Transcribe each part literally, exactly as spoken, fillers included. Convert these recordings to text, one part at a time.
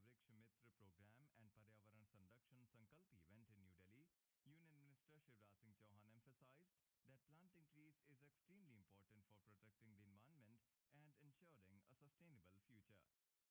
Vriksha Mitra program and Paryavaran Sanrakshan Sankalp event in New Delhi, Union Minister Shivraj Singh Chauhan emphasized that planting trees is extremely important for protecting the environment and ensuring a sustainable future.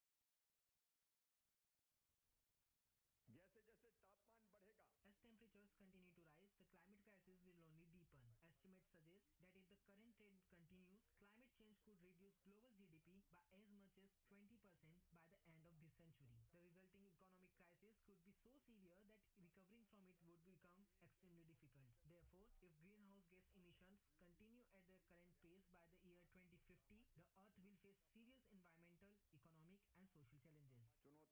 As temperatures continue to rise, the climate crisis will only deepen. Estimates suggest that if the current trend continues, climate change could reduce global G D P by as much as twenty percent by the end of this century. The resulting economic crisis could be so severe that recovering from it would become extremely difficult. Therefore, if greenhouse gas emissions continue at their current pace by the year twenty fifty, the Earth will face serious environmental, economic, and social challenges.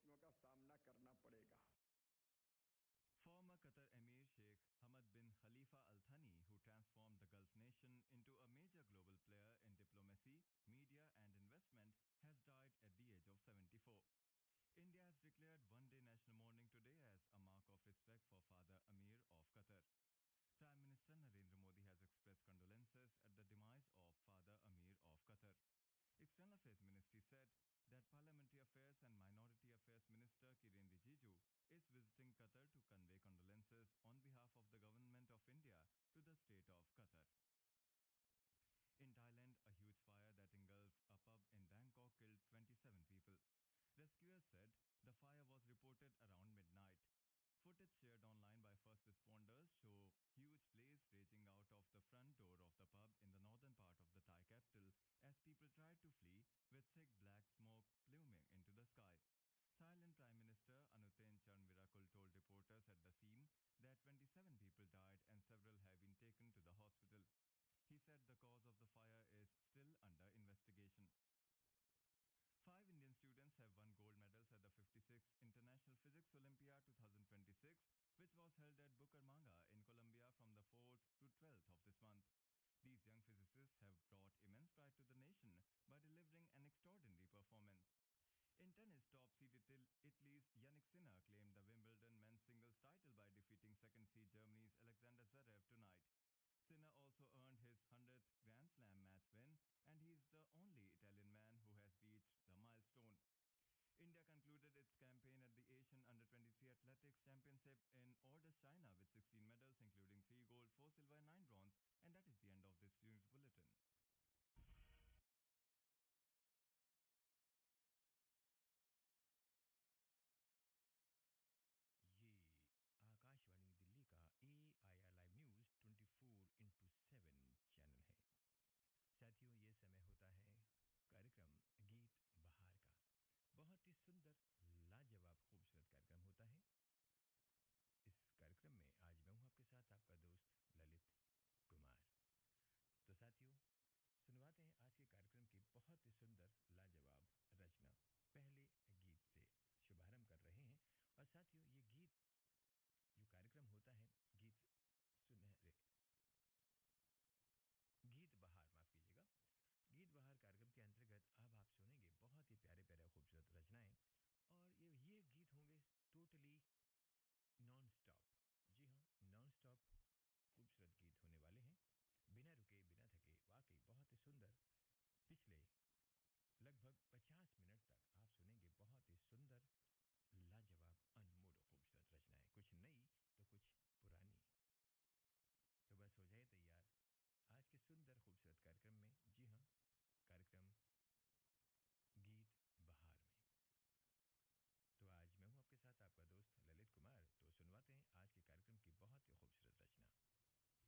Former Qatar Emir Sheikh Hamad bin Khalifa Al Thani, who transformed the Gulf nation into a major global player in diplomacy, media, and investment, has died at the age of seventy-four. India has declared one day national mourning today as a mark of respect for Father Amir of Qatar. Prime Minister Narendra Modi has expressed condolences at the demise of Father Amir of Qatar. External Affairs Ministry said that Parliamentary Affairs and Minority Affairs Minister Kiren Rijiju is visiting Qatar to convey condolences on behalf of the Government of India to the state of Qatar. In Thailand, a huge fire that engulfed a pub in Bangkok killed twenty-seven people. Rescuers said the fire was reported around midnight. Footage shared online by first responders show huge blaze raging out of the front door of the pub in the northern part of the Thai capital as people tried to flee with thick black smoke pluming into the sky. Thailand Prime Minister Anutin Charnvirakul told reporters at the scene that twenty-seven people died and several have been taken to the hospital. He said the cause of the fire is still under investigation. Five Indian students have won gold medals at the fifty-sixth International Physics Olympiad twenty twenty-six, which was held at Bucaramanga in Colombia from the fourth to twelfth of this month. These young physicists have brought immense pride to the nation by delivering an extraordinary performance. In tennis, top-seeded Italy's Yannick Sinner claimed the Wimbledon men's singles title by defeating second seed Germany's Alexander Zverev tonight. Sinner also earned his hundredth Grand Slam match win, and he is the only Italian man who has reached the milestone. India concluded its campaign at the Asian Under twenty-three Athletics Championship in Orders, China with sixteen medals, including three gold, four silver, and nine bronze. And that is the end of this news bulletin.